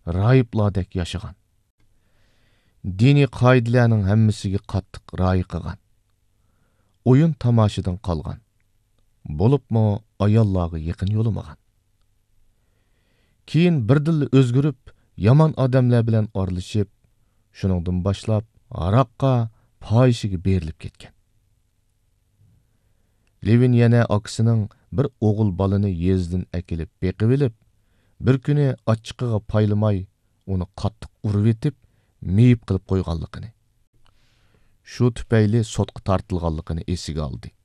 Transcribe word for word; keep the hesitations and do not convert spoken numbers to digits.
rahiblardek yaşagan. Dini qoidalarning hammasiga qattiq rioya qilgan. Oyun tamashidan qolgan. Bo'libmi ayollarga yaqin yo'lamagan. Keyin birdilla o'zgarib, yomon odamlar bilan orlashib, shuningdan boshlab aroqqa, fohishiga berilib ketgan. Levin yana akasining bir o'g'il balani yezdan akilib beqib olib, bir kuni ochiqqiga paylamay uni qattiq urib etib, meyib qilib qo'yganligini. Shu tufayli sotqa tortilganligini esiga oldi.